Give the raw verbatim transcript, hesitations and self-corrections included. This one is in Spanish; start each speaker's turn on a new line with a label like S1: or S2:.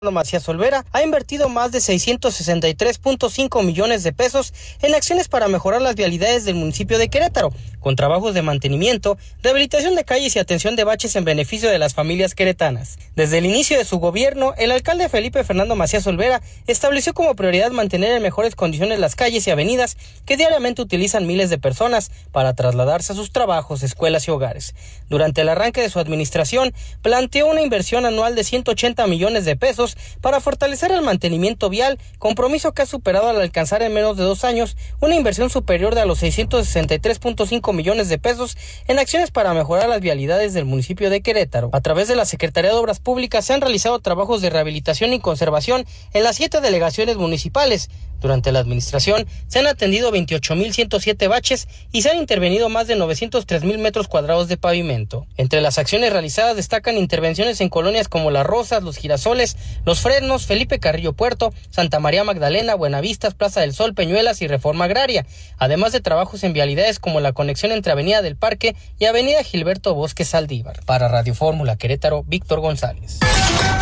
S1: Macías Olvera ha invertido más de seiscientos sesenta y tres punto cinco millones de pesos en acciones para mejorar las vialidades del municipio de Querétaro, con trabajos de mantenimiento, rehabilitación de calles y atención de baches en beneficio de las familias queretanas. Desde el inicio de su gobierno, el alcalde Felipe Fernando Macías Olvera estableció como prioridad mantener en mejores condiciones las calles y avenidas que diariamente utilizan miles de personas para trasladarse a sus trabajos, escuelas y hogares. Durante el arranque de su administración, planteó una inversión anual de ciento ochenta millones de pesos para fortalecer el mantenimiento vial, compromiso que ha superado al alcanzar en menos de dos años una inversión superior de a los seiscientos sesenta y tres punto cinco millones de pesos en acciones para mejorar las vialidades del municipio de Querétaro. A través de la Secretaría de Obras Públicas se han realizado trabajos de rehabilitación y conservación en las siete delegaciones municipales. Durante la administración se han atendido veintiocho mil ciento siete baches y se han intervenido más de novecientos tres mil metros cuadrados de pavimento. Entre las acciones realizadas destacan intervenciones en colonias como Las Rosas, Los Girasoles, Los Fresnos, Felipe Carrillo Puerto, Santa María Magdalena, Buenavistas, Plaza del Sol, Peñuelas y Reforma Agraria, además de trabajos en vialidades como la conexión entre Avenida del Parque y Avenida Gilberto Bosque Saldívar. Para Radio Fórmula Querétaro, Víctor González.